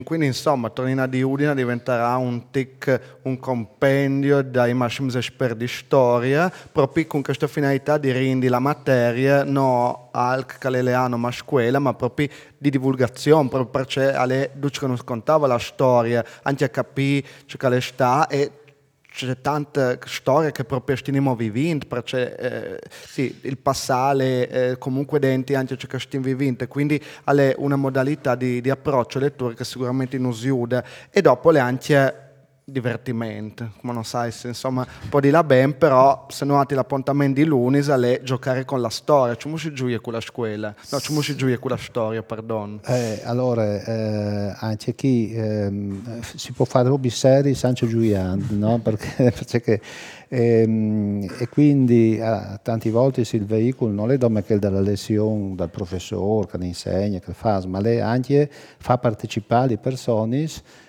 Quindi insomma, Tornina di Udine diventerà un compendio dai massimi esperti di storia, proprio con questa finalità di rendere la materia non al caleleano ma scuola, ma proprio di divulgazione, proprio perché alle che non scontava la storia, anche a capire ciò che le sta e c'è tante storie che proprio stiamo vivendo, perché sì, il passato comunque dentro anche ciò che stiamo vivendo, quindi è una modalità di approccio alle letture che sicuramente non si usa e dopo le anche divertimento, come non sai, se, insomma, un po' di là ben, però se non hai l'appuntamento di lunes è giocare con la storia, ci si gioia con la scuola, no, ci si gioia con la storia, perdono. Allora, anche qui si può fare hobby serie senza giuiare, no? Perché e quindi tante volte il veicolo non è come che dalla lezione dal professore che ne insegna, che fa, ma lei anche fa partecipare le persone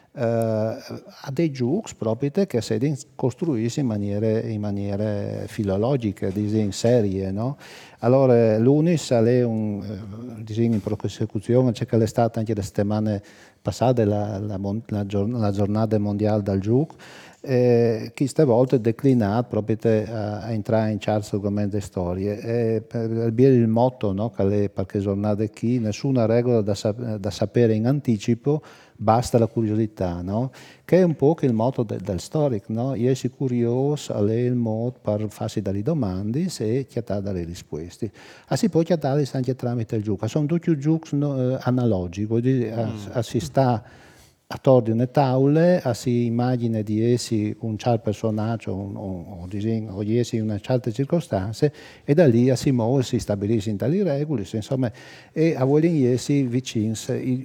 a dei giochi proprio che si costruiscono in maniere filologiche, in serie, no? Allora l'UNIS è un disegno in prosecuzione, c'è che è stata anche le settimane passate la giornata mondiale del gioco, che queste volte è declinato proprio a entrare in certi argomenti e storie. Per il motto, no, che è perché giornate qui, nessuna regola da sapere in anticipo, basta la curiosità, no? Che è un po' il motto del storico, no? Io sono curioso, è il modo per farsi delle domande e chiedere delle risposte. Si può chiedere anche tramite il gioco. Sono tutti giochi analogici, vuol dire si sta attorno a una tavola, si immagina di essere un certo personaggio o di essere in una certa circostanza e da lì si muove, si stabiliscono tali regole, insomma, e a voler essere vicini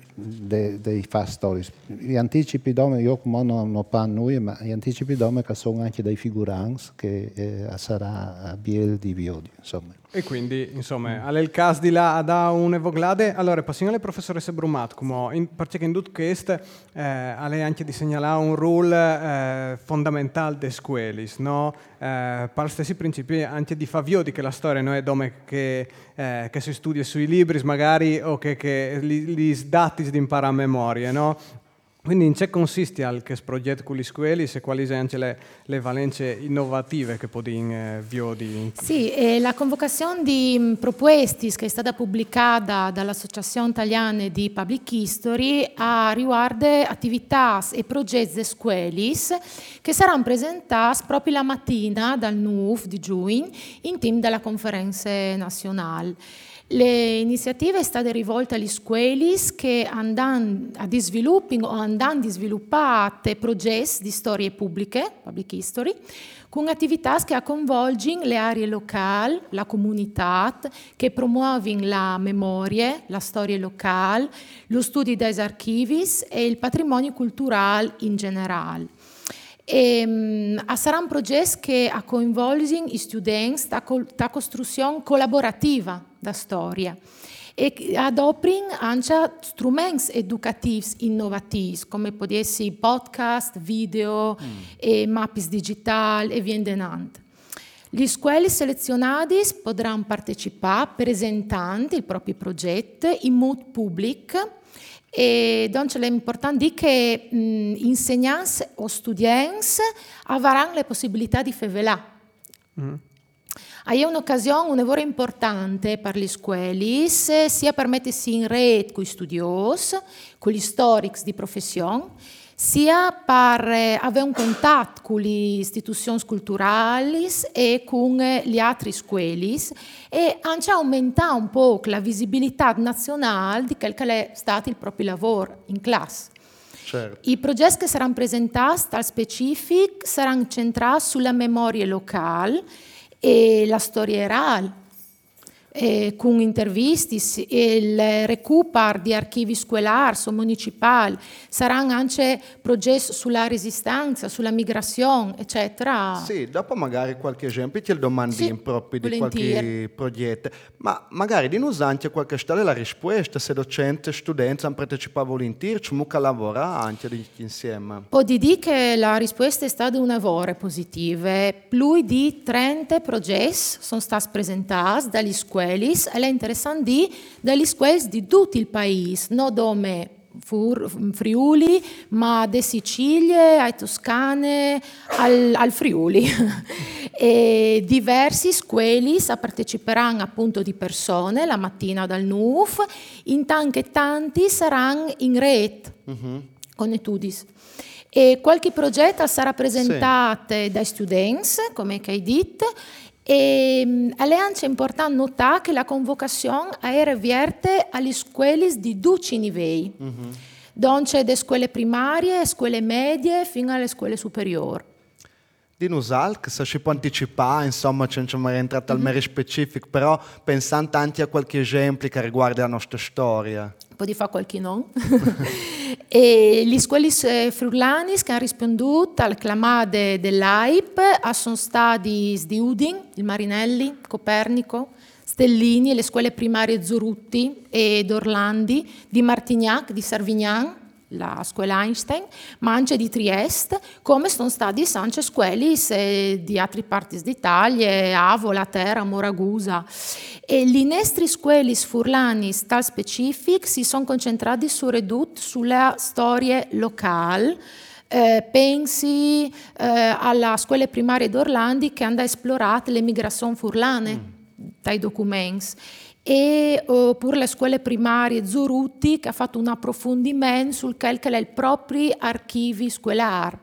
dei fast stories. Gli anticipi d'ome, io non parlo noi, ma gli anticipi d'ome che sono anche dei figuranti che sarà a Biel di Viodi, insomma. E quindi, insomma, al caso di là da un'evoglade, allora passiamo alle professoresse Brumat, perché in tutto questo lei anche di segnalare un ruolo fondamentale delle scuole, no? Per stessi principi anche di favio di che la storia non è dome che si studia sui libri magari o che gli dati di imparare a memoria, no? Quindi in che consiste il progetto con le scuole e quali sono anche le valenze innovative che possono viodi? Sì, la convocazione di proposti che è stata pubblicata dall'Associazione Italiana di Public History riguarda attività e progetti di scuole che saranno presentati proprio la mattina dal 9 di giugno in team della conferenza nazionale. Le iniziative sono state rivolte agli scuole che andano a sviluppare o andando a sviluppare progetti di storie pubbliche, public history, con attività che coinvolgono le aree locali, la comunità, che promuovono la memoria, la storia locale, lo studio dei archivi e il patrimonio culturale in generale. Saranno progetti che coinvolgono gli studenti da costruzione collaborativa da storia e adoperano anche strumenti educativi innovativi come può essere podcast, video e mappe digitali e via denante. Gli scuole selezionati potranno partecipare presentando il proprio progetto in modo pubblico. E donc è importante che insegnanti o studenti avranno la possibilità di farlo. È un'occasione, un lavoro importante per le scuole, sia per mettersi in rete con gli studiosi, con gli storici di professione, sia per avere un contatto con le istituzioni culturali e con le altre scuole e anche aumentare un po' la visibilità nazionale di quel che è stato il proprio lavoro in classe. Certo. I progetti che saranno presentati, dal specifico, saranno centrati sulla memoria locale e la storia orale, con interviste e il recupero di archivi scolari o municipali. Saranno anche progetti sulla resistenza, sulla migrazione, eccetera. Sì, dopo magari qualche esempio ti domandi proprio di qualche progetto, ma magari di noi anche qualche storia la risposta se docenti e studenti hanno partecipato volentieri, ci mucca lavorare anche insieme. Può dire che la risposta è stata un lavoro positivo. Più di 30 progetti sono stati presentati dagli scuole e è interessante dire dagli scuole di tutto il paese, non dove Friuli, ma da Sicilia ai Toscane al Friuli. E diversi scuoli parteciperanno appunto di persone la mattina dal NUF, in tanti saranno in rete con Etudis. E qualche progetto sarà presentato dai studenti, come hai detto, e è anche importante notare che la convocazione è rivolta alle scuole di 12 livelli, donde da scuole primarie, scuole medie fino alle scuole superiori. Di Nusalc, se si può anticipare, insomma, non ci è entrato al mero specifico, però pensando anche a qualche esempio che riguarda la nostra storia. Poi di fare qualche nome. E le scuole friulane che hanno risponduto alle chiamate dell'AIP sono stati di Udin, il Marinelli, Copernico, Stellini, le scuole primarie Zorutti ed Orlandi, di Martignac, di Sarvignan, la scuola Einstein, ma anche di Trieste, come sono stati anche scuole di altre parti d'Italia, Avola, Teramo, Ragusa. E le nostre scuole furlane tal specifiche si sono concentrate sulla storia locale. Pensi alla scuola primaria d'Orlandi che hanno esplorato l'emigrazione furlane dai documenti. E oppure le scuole primarie Zorutti che ha fatto un approfondimento sul che è il proprio archivio scolare.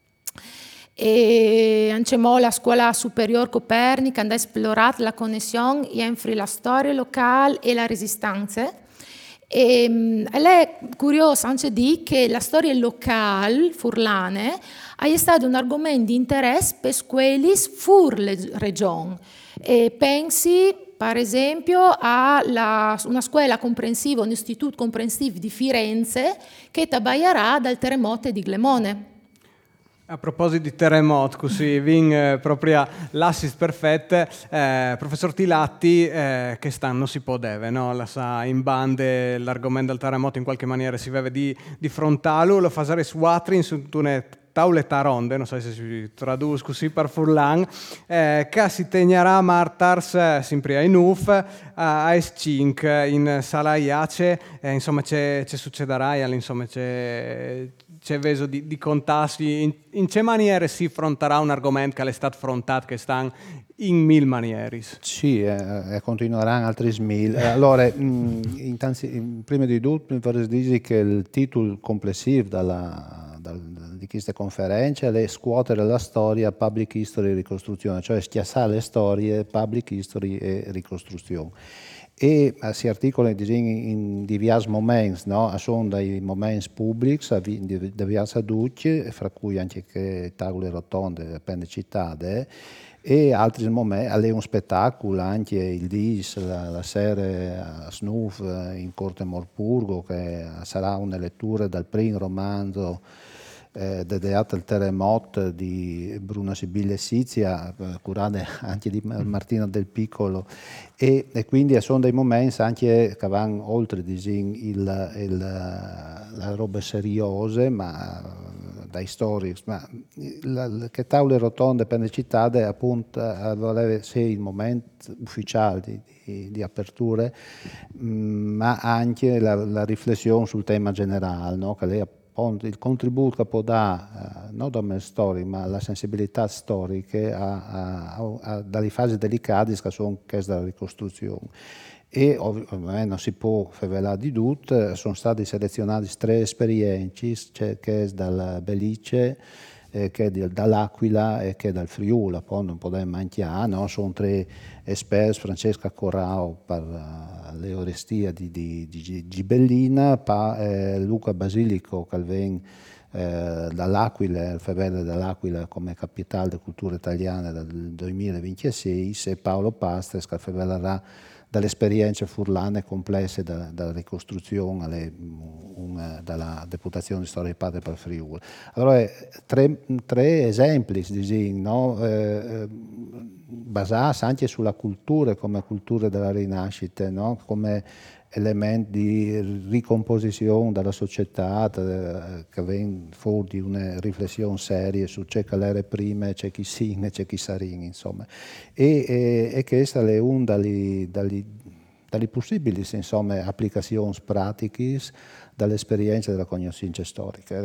E anche la scuola superiore Copernica ha esplorato la connessione entre la storia locale e la resistenza. E è curioso anche di che la storia locale furlane è stato un argomento di interesse per scuole fur le regioni. E pensi per esempio a una scuola comprensiva, un istituto comprensivo di Firenze che tabaierà dal terremoto di Glemone. A proposito di terremoto, così vin proprio l'assist perfetto, professor Tilatti, che stanno si può deve, no? La sa in bande l'argomento del terremoto in qualche maniera si vede di frontalo, lo fa usare su Watrin su una tauletta ronde, non so se si traduce così per furlan, che si tegnerà Martars sempre ai NUF a S5 in sala IACE, insomma c'è succederà e insomma c'è veso di contarsi in che maniere si affronterà un argomento che è stato affrontato che sta in mille maniere. Sì, continueranno altri mille. Allora, prima di tutto mi vorrei dire che il titolo complessivo di queste conferenze è scuotere la storia, public history e ricostruzione, cioè schiassare le storie, public history e ricostruzione. E si articola in diversi momenti, no? Sono dai momenti pubblici, di diverse duce, fra cui anche che tavole rotonde appena citate, e altri momenti, è un spettacolo, anche il DIS, la sera a Snuf in Corte Morpurgo, che sarà una lettura dal primo romanzo dedicato al terremoto di Bruno Sibille Sizia, curate anche di Martina Del Piccolo, e quindi sono dei momenti anche che vanno oltre la roba seriose, ma dai storici, ma che tavole rotonde per le città appunto voleva essere il momento ufficiale di aperture, ma anche la riflessione sul tema generale, no? Che lei il contributo che può dare, non da storia, ma la sensibilità storiche dalle fasi delicate che sono queste della ricostruzione. E ovviamente non si può rivelare di tutto, sono stati selezionati 3 esperienze, che è dal Belice, che è dall'Aquila e che è dal Friuli, poi non possiamo manchiare, no? Sono 3 esperti, Francesca Corrao per le orestie di Gibellina, Luca Basilico che viene dall'Aquila, il Fevere dell'Aquila come capitale della cultura italiana dal 2026, e Paolo Pastres che rivelerà dalle esperienze furlane complesse dalla ricostruzione dalla Deputazione di Storia di Patria per Friuli. Allora, 3 esempi, no? Basati anche sulla cultura come cultura della rinascita, no? Come elementi di ricomposizione della società che viene fuori di una riflessione seria su c'è che l'era prima, c'è chi sin e c'è chi sarin, insomma. E questa è una dalle dalle possibili insomma, applicazioni pratiche dall'esperienza della conoscenza storica.